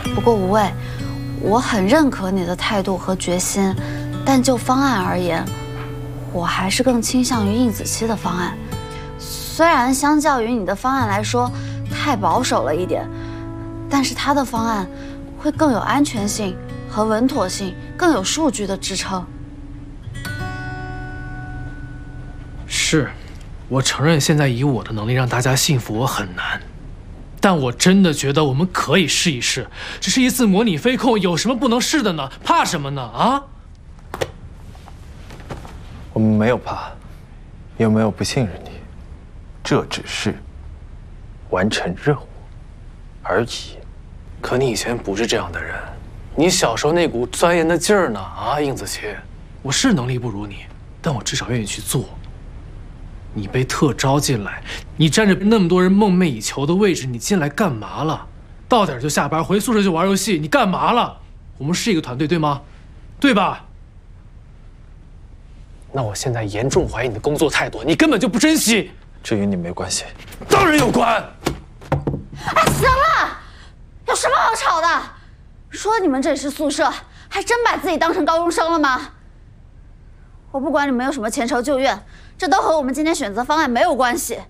不过无畏，我很认可你的态度和决心，但就方案而言，我还是更倾向于应子期的方案。虽然相较于你的方案来说太保守了一点，但是他的方案会更有安全性和稳妥性，更有数据的支撑。 是，我承认现在以我的能力让大家信服我很难，但我真的觉得我们可以试一试。只是一次模拟飞控，有什么不能试的呢？怕什么呢？啊？ 我们没有怕，也没有不信任你，这只是完成任务而已。 可你以前不是这样的人，你小时候那股钻研的劲儿呢？啊，应子期，我是能力不如你，但我至少愿意去做。你被特招进来，你占着那么多人梦寐以求的位置，你进来干嘛了？到点就下班，回宿舍就玩游戏，你干嘛了？我们是一个团队，对吗？对吧？那我现在严重怀疑你的工作态度，你根本就不珍惜。 这与你没关系。 当然有关。 哎，行了，有什么好吵的？说你们这里是宿舍，还真把自己当成高中生了吗？我不管你们有什么前仇旧怨，这都和我们今天选择方案没有关系。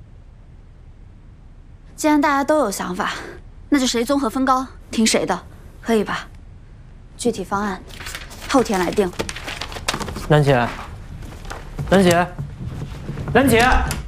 既然大家都有想法，那就谁综合分高，听谁的，可以吧？具体方案后天来定。 兰姐，兰姐，兰姐。